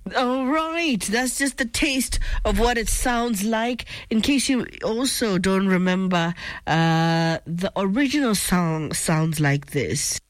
All right, that's just the taste of what it sounds like. In case you also don't remember, the original song sounds like this.